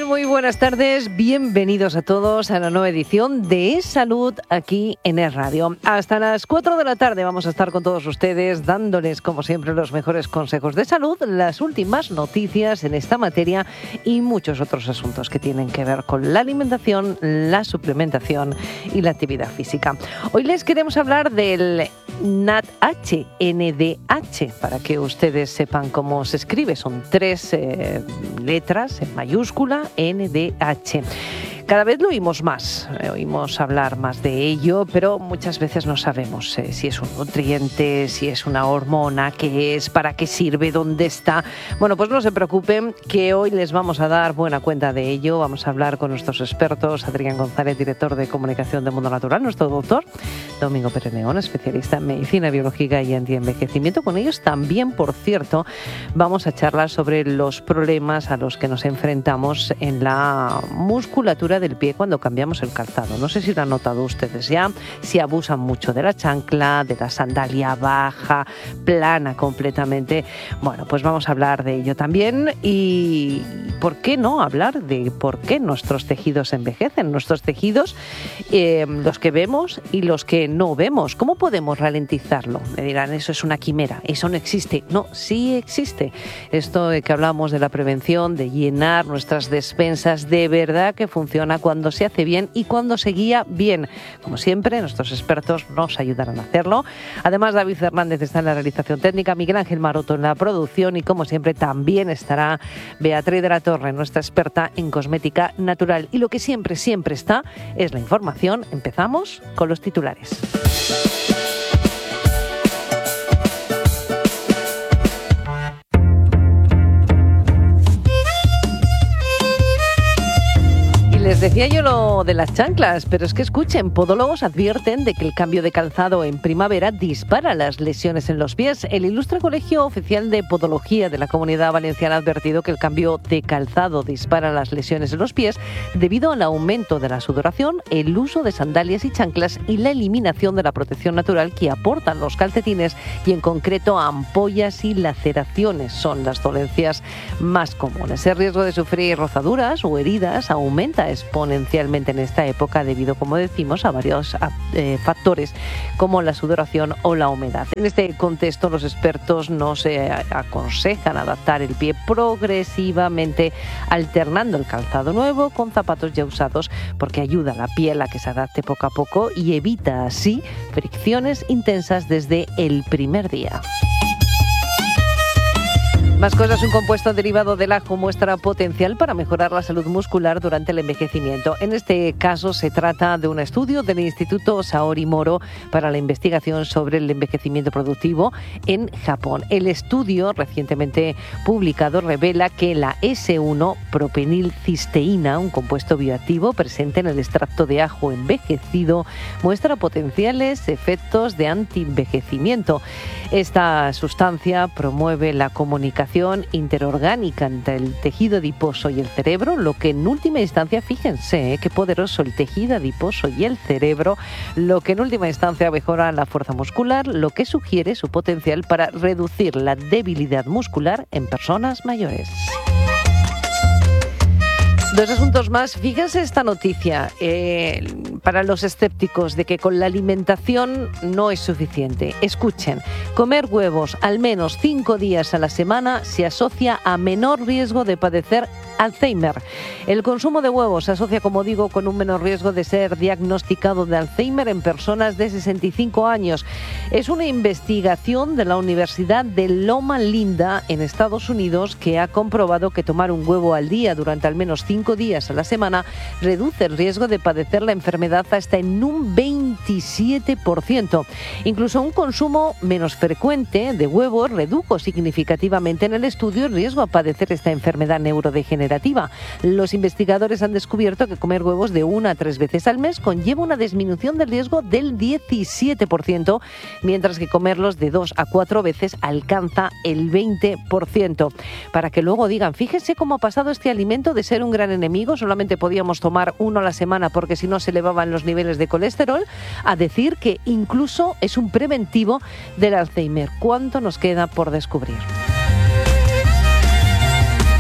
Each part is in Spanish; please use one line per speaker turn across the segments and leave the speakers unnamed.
Muy buenas tardes, bienvenidos a todos a la nueva edición de Es Salud aquí en Es Radio. Hasta las 4 de la tarde vamos a estar con todos ustedes dándoles, como siempre, los mejores consejos de salud, las últimas noticias en esta materia y muchos otros asuntos que tienen que ver con la alimentación, la suplementación y la actividad física. Hoy les queremos hablar del NADH, para que ustedes sepan cómo se escribe. Son 3 letras en mayúscula, NADH. Cada vez lo oímos más, oímos hablar más de ello, pero muchas veces no sabemos si es un nutriente, si es una hormona, qué es, para qué sirve, dónde está. Bueno, pues no se preocupen, que hoy les vamos a dar buena cuenta de ello. Vamos a hablar con nuestros expertos, Adrián González, director de comunicación de Mundo Natural, nuestro doctor, Domingo Pérez Neón, especialista en medicina biológica y antienvejecimiento. Con ellos también, por cierto, vamos a charlar sobre los problemas a los que nos enfrentamos en la musculatura del pie cuando cambiamos el calzado. No sé si lo han notado ustedes ya, si abusan mucho de la chancla, de la sandalia baja, plana completamente. Bueno, pues vamos a hablar de ello también y ¿por qué no hablar de por qué nuestros tejidos envejecen? Nuestros tejidos, los que vemos y los que no vemos. ¿Cómo podemos ralentizarlo? Me dirán, eso es una quimera, eso no existe. No, sí existe. Esto de que hablamos de la prevención, de llenar nuestras despensas, de verdad que funciona cuando se hace bien y cuando se guía bien. Como siempre, nuestros expertos nos ayudarán a hacerlo. Además, David Fernández está en la realización técnica, Miguel Ángel Maroto en la producción y, como siempre, también estará Beatriz de la Torre, nuestra experta en cosmética natural. Y lo que siempre está es la información. Empezamos con los titulares. Les decía yo lo de las chanclas, pero es que escuchen, podólogos advierten de que el cambio de calzado en primavera dispara las lesiones en los pies. El Ilustre Colegio Oficial de Podología de la Comunidad Valenciana ha advertido que el cambio de calzado dispara las lesiones en los pies debido al aumento de la sudoración, el uso de sandalias y chanclas y la eliminación de la protección natural que aportan los calcetines y, en concreto, ampollas y laceraciones son las dolencias más comunes. El riesgo de sufrir rozaduras o heridas aumenta exponencialmente en esta época debido, como decimos, a varios factores como la sudoración o la humedad. En este contexto, los expertos nos aconsejan adaptar el pie progresivamente, alternando el calzado nuevo con zapatos ya usados, porque ayuda a la piel a que se adapte poco a poco y evita así fricciones intensas desde el primer día. Más cosas, un compuesto derivado del ajo muestra potencial para mejorar la salud muscular durante el envejecimiento. En este caso se trata de un estudio del Instituto Saori Moro para la investigación sobre el envejecimiento productivo en Japón. El estudio recientemente publicado revela que la S1-propenilcisteína, un compuesto bioactivo presente en el extracto de ajo envejecido, muestra potenciales efectos de antienvejecimiento. Esta sustancia promueve la comunicación interorgánica entre el tejido adiposo y el cerebro, lo que en última instancia, fíjense qué poderoso el tejido adiposo y el cerebro, lo que en última instancia mejora la fuerza muscular, lo que sugiere su potencial para reducir la debilidad muscular en personas mayores. Dos asuntos más. Fíjense esta noticia para los escépticos de que con la alimentación no es suficiente. Escuchen, comer huevos al menos 5 días a la semana se asocia a menor riesgo de padecer Alzheimer. El consumo de huevos se asocia, como digo, con un menor riesgo de ser diagnosticado de Alzheimer en personas de 65 años. Es una investigación de la Universidad de Loma Linda en Estados Unidos que ha comprobado que tomar un huevo al día durante al menos 5 días a la semana reduce el riesgo de padecer la enfermedad hasta en un 27%. Incluso un consumo menos frecuente de huevos redujo significativamente en el estudio el riesgo a padecer esta enfermedad neurodegenerativa. Los investigadores han descubierto que comer huevos de 1 a 3 veces al mes conlleva una disminución del riesgo del 17%, mientras que comerlos de 2 a 4 veces alcanza el 20%. Para que luego digan, fíjese cómo ha pasado este alimento de ser un gran enemigo, solamente podíamos tomar uno a la semana porque si no se elevaban los niveles de colesterol, a decir que incluso es un preventivo del Alzheimer. ¿Cuánto nos queda por descubrir?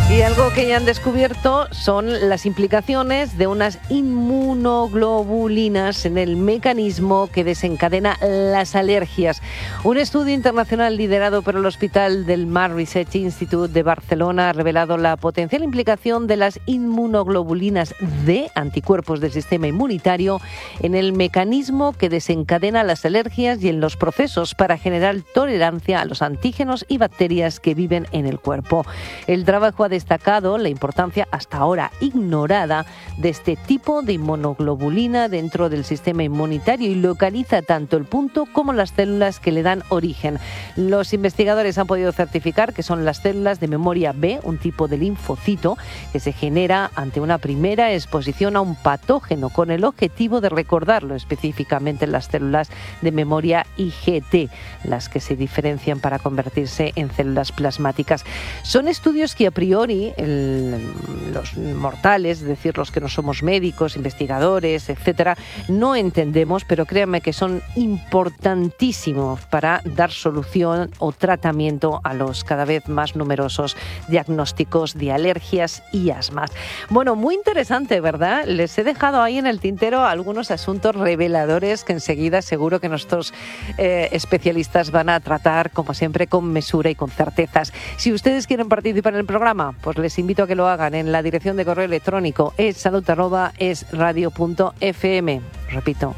Y algo que ya han descubierto son las implicaciones de unas inmunoglobulinas en el mecanismo que desencadena las alergias. Un estudio internacional liderado por el Hospital del Mar Research Institute de Barcelona ha revelado la potencial implicación de las inmunoglobulinas D, anticuerpos del sistema inmunitario, en el mecanismo que desencadena las alergias y en los procesos para generar tolerancia a los antígenos y bacterias que viven en el cuerpo. El trabajo ha destacado la importancia hasta ahora ignorada de este tipo de inmunoglobulina dentro del sistema inmunitario y localiza tanto el punto como las células que le dan origen. Los investigadores han podido certificar que son las células de memoria B, un tipo de linfocito que se genera ante una primera exposición a un patógeno con el objetivo de recordarlo, específicamente en las células de memoria IgT, las que se diferencian para convertirse en células plasmáticas. Son estudios que a priori los mortales, es decir, los que no somos médicos, investigadores, etcétera, no entendemos, pero créanme que son importantísimos para dar solución o tratamiento a los cada vez más numerosos diagnósticos de alergias y asmas. Bueno, muy interesante, ¿verdad? Les he dejado ahí en el tintero algunos asuntos reveladores que enseguida seguro que nuestros especialistas van a tratar, como siempre, con mesura y con certezas. Si ustedes quieren participar en el programa, pues les invito a que lo hagan en la dirección de correo electrónico essalud@esradio.fm. Repito,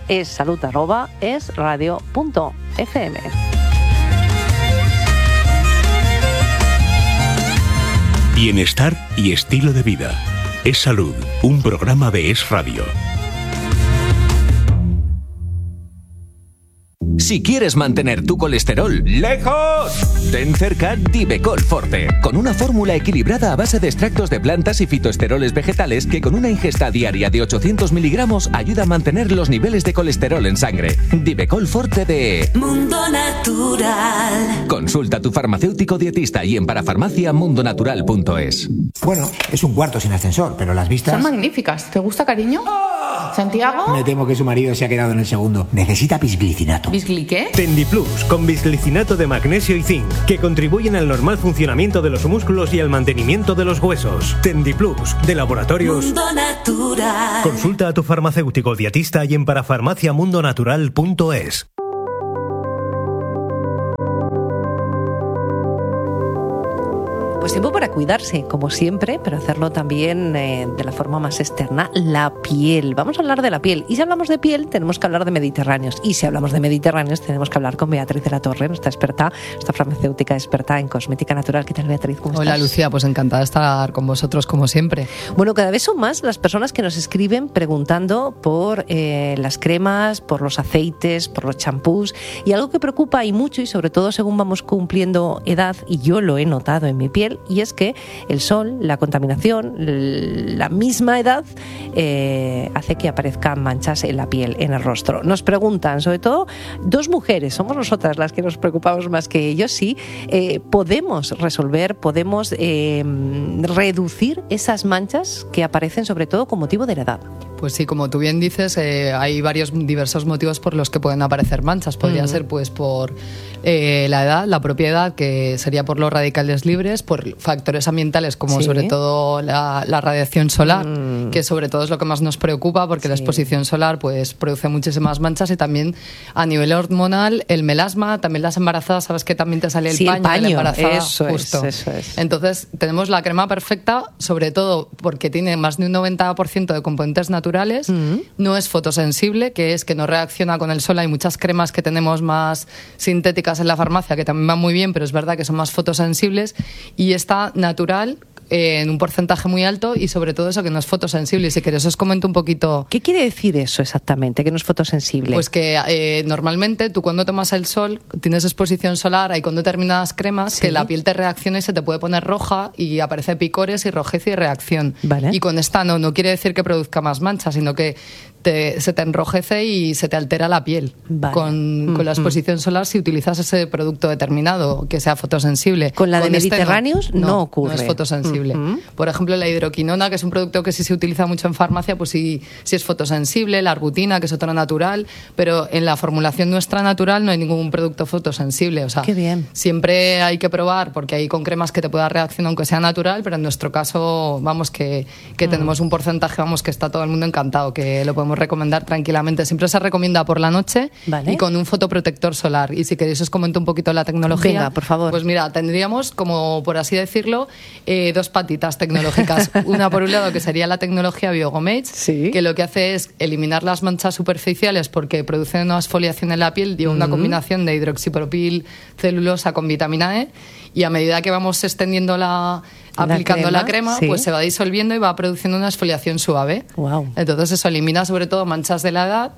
essalud@esradio.fm.
Bienestar y estilo de vida. Es Salud, un programa de Es Radio.
Si quieres mantener tu colesterol lejos, ten cerca Divecol Forte, con una fórmula equilibrada a base de extractos de plantas y fitoesteroles vegetales que con una ingesta diaria de 800 miligramos ayuda a mantener los niveles de colesterol en sangre. Divecol Forte de
Mundo Natural.
Consulta a tu farmacéutico dietista y en parafarmaciamundonatural.es.
Bueno, es un cuarto sin ascensor, pero las vistas...
Son magníficas. ¿Te gusta, cariño? ¿Santiago?
Me temo que su marido se ha quedado en el segundo. Necesita bisglicinato.
¿Bisgli qué?
Tendiplus, con bisglicinato de magnesio y zinc, que contribuyen al normal funcionamiento de los músculos y al mantenimiento de los huesos. Tendiplus, de Laboratorios
Mundo Natural.
Consulta a tu farmacéutico dietista y en parafarmaciamundonatural.es.
Pues tiempo para cuidarse, como siempre, pero hacerlo también de la forma más externa, la piel. Vamos a hablar de la piel. Y si hablamos de piel, tenemos que hablar de mediterráneos. Y si hablamos de mediterráneos, tenemos que hablar con Beatriz de la Torre, nuestra farmacéutica experta en cosmética natural. ¿Qué tal, Beatriz? ¿Cómo estás?
Hola, Lucía, pues encantada de estar con vosotros, como siempre.
Bueno, cada vez son más las personas que nos escriben preguntando por las cremas, por los aceites, por los champús. Y algo que preocupa y mucho, y sobre todo según vamos cumpliendo edad, y yo lo he notado en mi piel, y es que el sol, la contaminación, la misma edad hace que aparezcan manchas en la piel, en el rostro. Nos preguntan, sobre todo, dos mujeres, somos nosotras las que nos preocupamos más que ellos, si podemos resolver, podemos reducir esas manchas que aparecen sobre todo con motivo de la edad.
Pues sí, como tú bien dices, hay diversos motivos por los que pueden aparecer manchas. Podría ser pues por la edad, la propia edad, que sería por los radicales libres, por factores ambientales como sobre todo la radiación solar, que sobre todo es lo que más nos preocupa, porque la exposición solar pues produce muchísimas manchas, y también a nivel hormonal el melasma, también las embarazadas, sabes que también te sale el paño de la embarazada.
Eso
justo.
Es.
Entonces tenemos la crema perfecta, sobre todo porque tiene más de un 90% de componentes naturales. No es fotosensible, que es que no reacciona con el sol. Hay muchas cremas que tenemos más sintéticas en la farmacia que también van muy bien, pero es verdad que son más fotosensibles, y está natural en un porcentaje muy alto, y sobre todo eso, que no es fotosensible. Y si queréis os comento un poquito.
¿Qué quiere decir eso exactamente, que no es fotosensible?
Pues que normalmente tú cuando tomas el sol tienes exposición solar, hay con determinadas cremas que la piel te reacciona y se te puede poner roja y aparece picores y rojez y reacción.
Vale.
Y con esta no quiere decir que produzca más manchas, sino que se te enrojece y se te altera la piel.
Vale.
Con la exposición solar, si utilizas ese producto determinado que sea fotosensible.
Con la de Mediterráneos no ocurre.
No es fotosensible. fotosensible. Por ejemplo, la hidroquinona, que es un producto que sí se utiliza mucho en farmacia, pues sí es fotosensible, la arbutina, que es otro natural, pero en la formulación nuestra natural no hay ningún producto fotosensible. O sea,
qué bien.
Siempre hay que probar, porque hay con cremas que te pueda reaccionar aunque sea natural, pero en nuestro caso, vamos, que tenemos un porcentaje, vamos, que está todo el mundo encantado, que lo podemos recomendar tranquilamente. Siempre se recomienda por la noche y con un fotoprotector solar. Y si queréis os comento un poquito la tecnología.
Venga, por favor.
Pues mira, tendríamos, como por así decirlo, dos patitas tecnológicas. Una por un lado que sería la tecnología BioGomage, que lo que hace es eliminar las manchas superficiales porque produce una exfoliación en la piel, lleva una combinación de hidroxipropil, celulosa con vitamina E, y a medida que vamos extendiendo aplicando la crema, pues se va disolviendo y va produciendo una exfoliación suave.
Wow.
Entonces eso elimina sobre todo manchas de la edad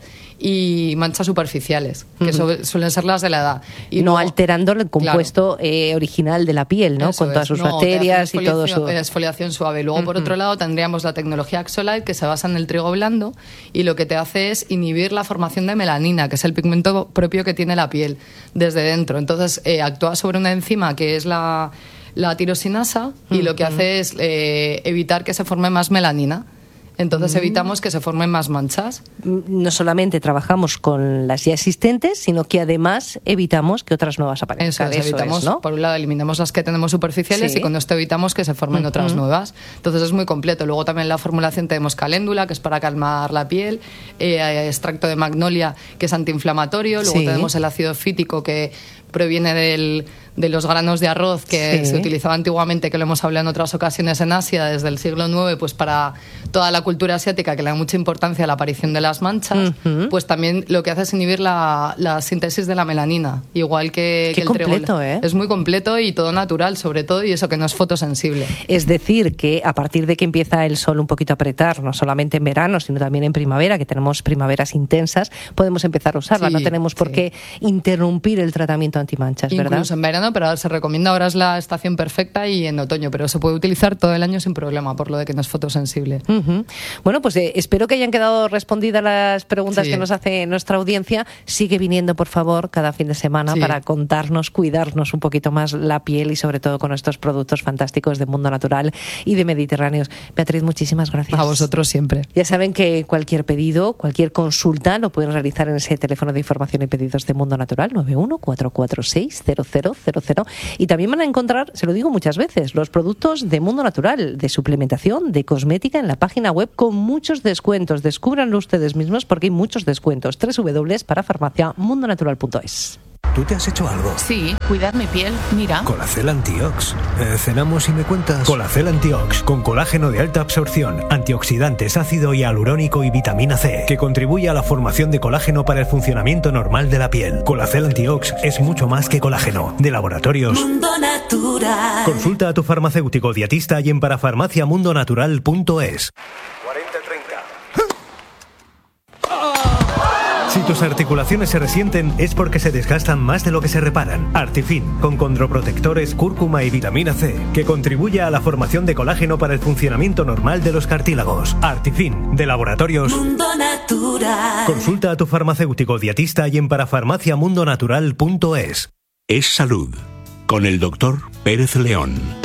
y manchas superficiales, que suelen ser las de la edad.
Y no alterando el compuesto original de la piel, ¿no? Con todas sus bacterias y todo su...
exfoliación suave. Luego, por otro lado, tendríamos la tecnología Axolite, que se basa en el trigo blando y lo que te hace es inhibir la formación de melanina, que es el pigmento propio que tiene la piel desde dentro. Entonces, actúa sobre una enzima que es la tirosinasa y lo que hace es evitar que se forme más melanina. Entonces evitamos que se formen más manchas.
No solamente trabajamos con las ya existentes, sino que además evitamos que otras nuevas aparezcan.
Evitamos, ¿no? Por un lado eliminamos las que tenemos superficiales y con esto evitamos que se formen otras nuevas. Entonces es muy completo. Luego también en la formulación tenemos caléndula, que es para calmar la piel, extracto de magnolia, que es antiinflamatorio. Luego tenemos el ácido fítico, que proviene de los granos de arroz que se utilizaba antiguamente, que lo hemos hablado en otras ocasiones en Asia, desde el siglo IX, pues para toda la cultura asiática, que le da mucha importancia a la aparición de las manchas, pues también lo que hace es inhibir la síntesis de la melanina, igual que el
completo,
trigo. Es muy completo y todo natural, sobre todo, y eso que no es fotosensible.
Es decir, que a partir de que empieza el sol un poquito a apretar, no solamente en verano, sino también en primavera, que tenemos primaveras intensas, podemos empezar a usarla. No tenemos por qué interrumpir el tratamiento antimanchas, ¿verdad?
Incluso en verano, pero se recomienda, ahora es la estación perfecta, y en otoño, pero se puede utilizar todo el año sin problema, por lo de que no es fotosensible.
Bueno, pues espero que hayan quedado respondidas las preguntas que nos hace nuestra audiencia. Sigue viniendo, por favor, cada fin de semana para contarnos, cuidarnos un poquito más la piel y sobre todo con estos productos fantásticos de Mundo Natural y de Mediterráneos. Beatriz, muchísimas gracias.
A vosotros siempre.
Ya saben que cualquier pedido, cualquier consulta lo pueden realizar en ese teléfono de información y pedidos de Mundo Natural, 914460000, y también van a encontrar, se lo digo muchas veces, los productos de Mundo Natural, de suplementación, de cosmética en la página web con muchos descuentos. Descúbranlo ustedes mismos porque hay muchos descuentos. www.parafarmaciamundonatural.es.
¿Tú te has hecho algo?
Sí, cuidar mi piel, mira.
Colacel Antiox. Cenamos y me cuentas. Colacel Antiox, con colágeno de alta absorción, antioxidantes, ácido hialurónico y vitamina C, que contribuye a la formación de colágeno para el funcionamiento normal de la piel. Colacel Antiox es mucho más que colágeno. De Laboratorios
Mundo Natural.
Consulta a tu farmacéutico dietista y en parafarmaciamundonatural.es. Si tus articulaciones se resienten es porque se desgastan más de lo que se reparan. Artifin, con condroprotectores, cúrcuma y vitamina C, que contribuye a la formación de colágeno para el funcionamiento normal de los cartílagos. Artifin, de Laboratorios
Mundo Natural.
Consulta a tu farmacéutico dietista y en parafarmaciamundonatural.es.
Es salud, con el doctor Pérez León.